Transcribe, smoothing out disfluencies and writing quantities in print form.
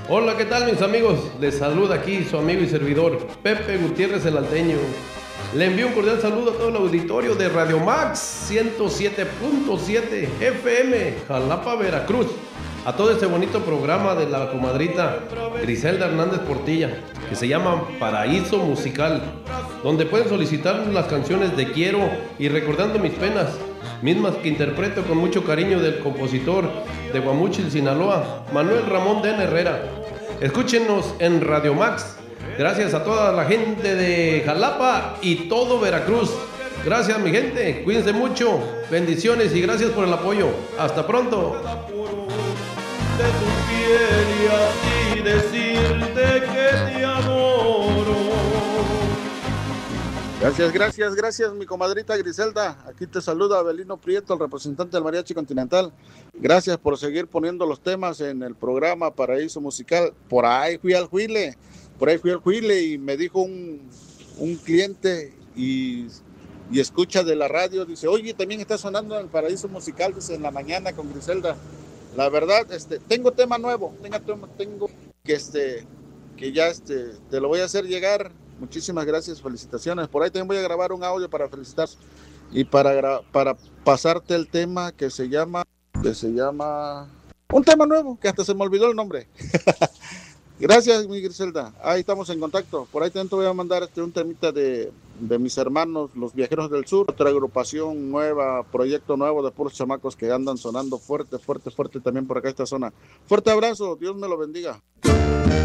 Hola, ¿qué tal mis amigos? Les saluda aquí su amigo y servidor, Pepe Gutiérrez el Alteño. Le envío un cordial saludo a todo el auditorio de Radio Max 107.7 FM, Jalapa, Veracruz. A todo este bonito programa de la comadrita Griselda Hernández Portilla, que se llama Paraíso Musical, donde pueden solicitar las canciones de Quiero y Recordando Mis Penas, mismas que interpreto con mucho cariño del compositor de Guamúchil, Sinaloa, Manuel Ramón de Herrera. Escúchenos en Radio Max. Gracias a toda la gente de Jalapa y todo Veracruz. Gracias mi gente, cuídense mucho, bendiciones y gracias por el apoyo. Hasta pronto. De tu piel y así decirte que te adoro. Gracias, mi comadrita Griselda. Aquí te saluda Abelino Prieto, el representante del Mariachi Continental. Gracias por seguir poniendo los temas en el programa Paraíso Musical. Por ahí fui al Huile y me dijo un cliente y escucha de la radio, dice, oye, también está sonando en el Paraíso Musical, dice, en la mañana con Griselda. La verdad, tengo tema nuevo, tengo que ya te lo voy a hacer llegar. Muchísimas gracias, felicitaciones. Por ahí también voy a grabar un audio para felicitar y para pasarte el tema que se llama un tema nuevo, que hasta se me olvidó el nombre. Gracias, mi Griselda. Ahí estamos en contacto. Por ahí también te voy a mandar un temita de mis hermanos, los Viajeros del Sur, otra agrupación nueva, proyecto nuevo de puros chamacos que andan sonando fuerte también por acá esta zona. Fuerte abrazo, Dios me lo bendiga.